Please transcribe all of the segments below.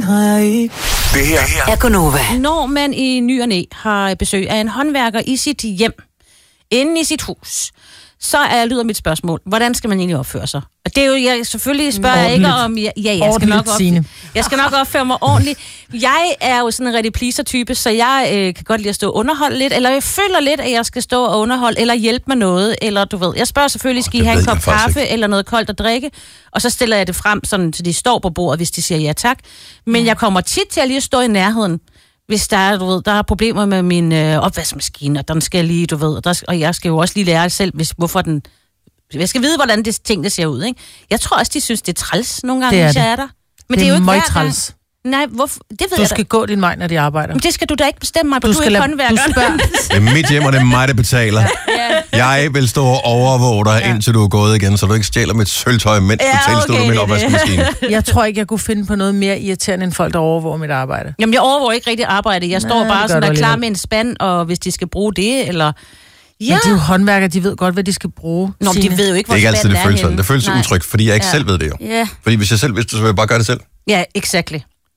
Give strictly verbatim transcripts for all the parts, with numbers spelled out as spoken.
penge har jeg ikke. Det her er Gonova. Når man i ny og næ har besøg af en håndværker i sit hjem, inde i sit hus, så er lyder mit spørgsmål, hvordan skal man egentlig opføre sig? Og det er jo, jeg selvfølgelig spørger jeg ikke om, ja, ja jeg, skal nok op, jeg skal nok opføre mig ordentligt. Jeg er jo sådan en rigtig pleaser-type, så jeg øh, kan godt lide at stå og underholde lidt, eller jeg føler lidt, at jeg skal stå og underholde, eller hjælpe med noget, eller du ved, jeg spørger selvfølgelig, skal I have en kop kaffe, ikke. Eller noget koldt at drikke, og så stiller jeg det frem, sådan, så de står på bordet, hvis de siger ja tak. Men mm. jeg kommer tit til at lige stå i nærheden, hvis der er, du ved, der er problemer med min øh, opvaskemaskine, og den skal lige, du ved, og, der, og jeg skal jo også lige lære selv, hvis, hvorfor den... Jeg skal vide, hvordan det ting det ser ud, ikke? Jeg tror også, de synes, det er træls nogle gange, hvis jeg er der. Men det, det er jo ikke hver gang. Nej, hvorfor? Det ved du jeg skal da. Gå din vej, når de arbejder. Men det skal du da ikke bestemme mig på, du, du skal er håndværker. Du spørger. Det er mit hjem, og det er mig, der betaler. Ja. Jeg vil stå og overvåge dig, ja. Indtil du er gået igen, så du ikke stjæler mit sølvtøj, mens ja, du tilstiller okay, min opvaskemaskine. Jeg tror ikke, jeg kunne finde på noget mere irriterende end folk, der overvåger mit arbejde. Jamen, jeg overvåger ikke rigtig arbejde. Jeg står Nej, bare sådan der klar med en spand, og hvis de skal bruge det, eller... Ja. Men de er jo håndværkere, de ved godt, hvad de skal bruge. Nå, de ved jo ikke, hvor det er ikke altid, det føles sådan. Det føles Nej. utrygt, fordi jeg ikke ja. Selv ved det jo. Ja. Fordi hvis jeg selv vidste, så ville jeg bare gøre det selv. Ja, exakt.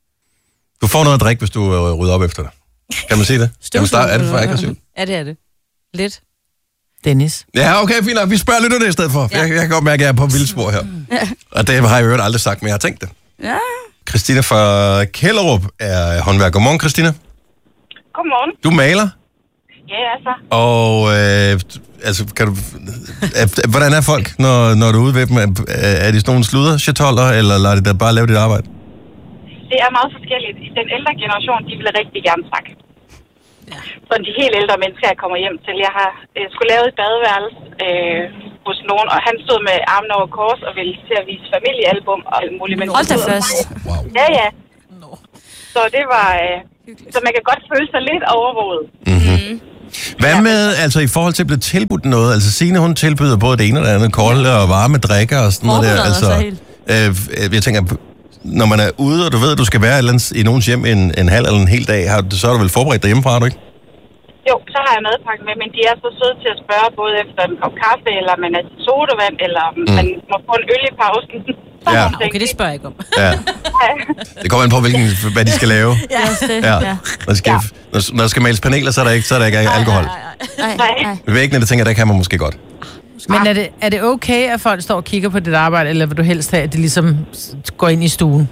Du får noget at drikke, hvis du øh, rydder op efter dig. Kan man sige det? Jamen, start, er det for aggressivt? Ja, det er det. Lidt. Dennis. Ja, okay, fint nok. Vi spørger lidt det i stedet for. Ja. Jeg, jeg kan godt mærke, at jeg er på vildspor her. Ja. Og det har jeg jo aldrig sagt, men jeg har tænkt det. Ja. Christina fra Kjellerup er håndværker. Godmorgen, Christina. Godmorgen. Du maler? Ja, altså. Og øh, altså, kan du, øh, hvordan er folk, når, når du er ude ved dem? Er, er de sådan nogle sluder-chatoller, eller lader de da bare lave dit arbejde? Det er meget forskelligt. Den ældre generation, de vil rigtig gerne snakke. Ja. Så de helt ældre mennesker, jeg kommer hjem til. Jeg har øh, skulle lave et badeværelse øh, hos nogen, og han stod med armen over kors og ville til at vise familiealbum og alt muligt. Men hold da først. Wow. Ja, ja. No. Så det var... Øh, så man kan godt føle sig lidt overvåget. Mm-hmm. Hvad med, altså i forhold til at blive tilbudt noget? Altså Signe, hun tilbyder både det ene og det andet, kolde og varme drikker og sådan noget der. Altså, øh, jeg tænker, når man er ude, og du ved, at du skal være i nogens hjem en, en halv eller en hel dag, har, så er du vel forberedt derhjemmefra, har du ikke? Jo, så har jeg madpakke med, men de er så søde til at spørge både efter en kop kaffe, eller man er til sodavand, eller mm. man må få en øl i pausen. Ja. Okay, det spørger jeg ikke om. Ja. Det kommer an på, hvilken, hvad de skal lave. Ja, det. Ja. Ja. Når, der skal, ja. når, når der skal males paneler, så er der ikke, så er der ikke alkohol. Nej, nej. Ved væggene, der tænker jeg, der kan man måske godt. Men er det, er det okay, at folk står og kigger på dit arbejde, eller vil du helst have, at de ligesom går ind i stuen?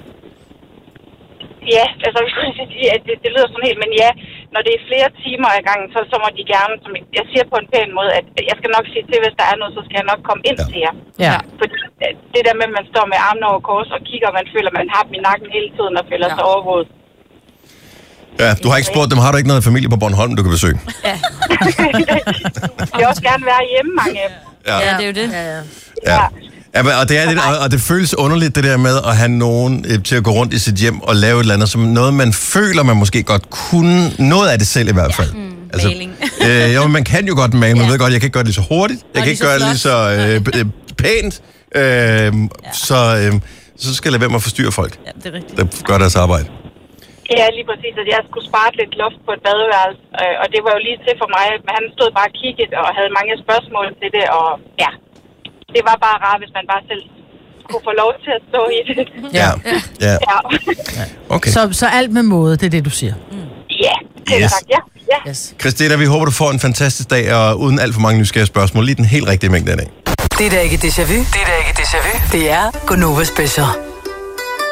Ja, altså ja, det, det lyder sådan helt, men ja, når det er flere timer ad gangen, så, så må de gerne, som jeg siger på en pæn måde, at jeg skal nok sige til, hvis der er noget, så skal jeg nok komme ind ja. Til jer. Ja. Fordi det der med, at man står med armene over kors og kigger, og man føler, at man har dem i nakken hele tiden og føler ja. Sig overvåget. Ja, du har ikke spurgt dem, har du ikke noget familie på Bornholm, du kan besøge? Ja. Jeg vil også gerne være hjemme, mange af dem. Ja. Ja, det er jo det. Ja, ja. Ja. Ja, og det, er det, og det føles underligt, det der med at have nogen øh, til at gå rundt i sit hjem og lave et eller andet, som noget, man føler, man måske godt kunne. Noget af det selv i hvert fald. Ja, mm, altså, øh, jo, man kan jo godt male, man ja. Ved godt, jeg kan ikke gøre det lige så hurtigt. Jeg og kan ikke gøre det lige så øh, pænt. Øh, ja. Så, øh, så skal jeg lade være med at forstyrre folk, ja, det er rigtigt. Der gør deres arbejde. Ja, lige præcis. At jeg skulle spare lidt luft på et badeværelse, og det var jo lige til for mig. Men han stod bare og kiggede og havde mange spørgsmål til det, og ja... Det var bare rart, hvis man bare selv kunne få lov til at stå i det. Ja, ja. ja. Okay. Så, så alt med måde, det er det, du siger? Mm. Ja, det er yes. sagt, ja. ja. Yes. Christina, vi håber, du får en fantastisk dag, og uden alt for mange nysgerrige spørgsmål, lige den helt rigtige mængde af dag. Det er da ikke déjà vu. Det er da ikke déjà vu. Det er Gonova Special.